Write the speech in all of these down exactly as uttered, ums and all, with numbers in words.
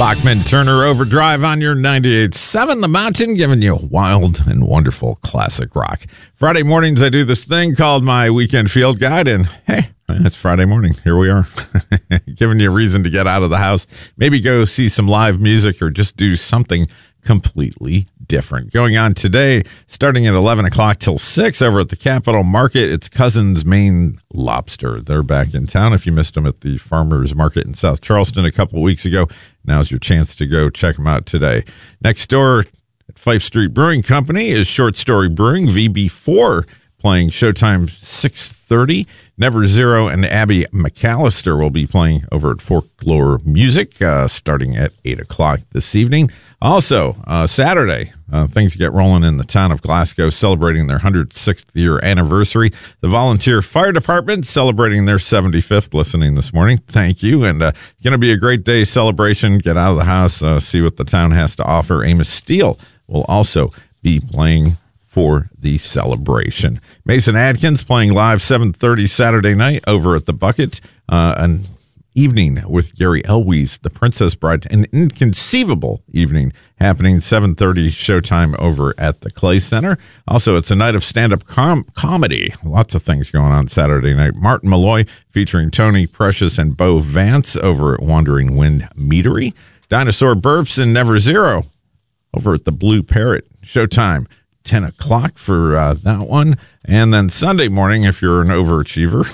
Bachman Turner Overdrive on your ninety-eight point seven The Mountain, giving you wild and wonderful classic rock. Friday mornings, I do this thing called my Weekend Field Guide, and hey, it's Friday morning. Here we are, giving you a reason to get out of the house, maybe go see some live music or just do something completely different. Going on today, starting at eleven o'clock till six over at the Capitol Market, it's Cousins Maine Lobster. They're back in town. If you missed them at the Farmers Market in South Charleston a couple of weeks ago, now's your chance to go check them out today. Next door at Fife Street Brewing Company is Short Story Brewing, V B four, playing showtime six thirty. Never Zero and Abby McAllister will be playing over at Folklore Music uh, starting at eight o'clock this evening. Also, uh, Saturday, uh, things get rolling in the town of Glasgow, celebrating their one hundred sixth year anniversary. The Volunteer Fire Department celebrating their seventy-fifth, listening this morning. Thank you. And uh, going to be a great day celebration. Get out of the house, uh, see what the town has to offer. Amos Steele will also be playing for the celebration. Mason Adkins playing live seven thirty Saturday night over at the Bucket. Uh, an evening with Gary Elwes, The Princess Bride. An inconceivable evening happening seven thirty showtime over at the Clay Center. Also, it's a night of stand-up com- comedy. Lots of things going on Saturday night. Martin Malloy featuring Tony Precious and Bo Vance over at Wandering Wind Meadery. Dinosaur Burps and Never Zero over at the Blue Parrot. Showtime ten o'clock for uh, that one. And then Sunday morning, if you're an overachiever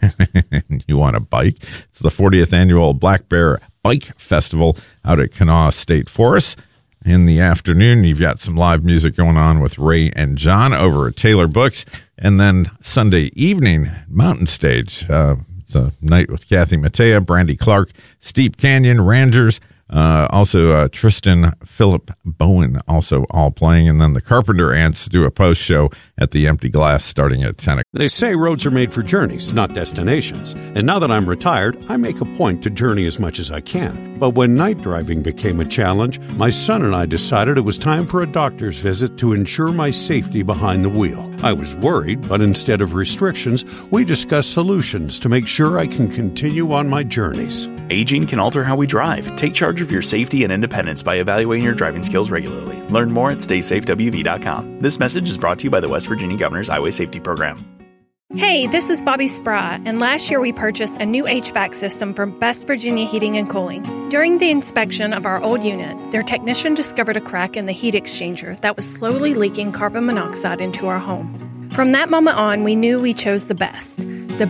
and you want a bike, it's the fortieth annual Black Bear Bike Festival out at Kanawha State Forest. In the afternoon, you've got some live music going on with Ray and John over at Taylor Books. And then Sunday evening, Mountain Stage. Uh, it's a night with Kathy Mattea, Brandy Clark, Steep Canyon, Rangers, Uh, also, uh, Tristan Philip Bowen also all playing. And then the Carpenter Ants do a post show at the Empty Glass starting at ten o'clock. They say roads are made for journeys, not destinations. And now that I'm retired, I make a point to journey as much as I can. But when night driving became a challenge, my son and I decided it was time for a doctor's visit to ensure my safety behind the wheel. I was worried, but instead of restrictions, we discussed solutions to make sure I can continue on my journeys. Aging can alter how we drive. Take charge of your safety and independence by evaluating your driving skills regularly. Learn more at stay safe w v dot com. This message is brought to you by the West Virginia Governor's Highway Safety Program. Hey, this is Bobby Sprat, and last year we purchased a new H V A C system from West Virginia Heating and Cooling. During the inspection of our old unit, their technician discovered a crack in the heat exchanger that was slowly leaking carbon monoxide into our home. From that moment on, we knew we chose the best.